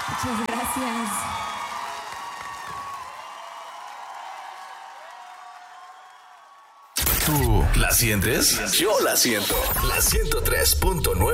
Muchas gracias. ¿Tú la sientes? Yo la siento. La 103.9.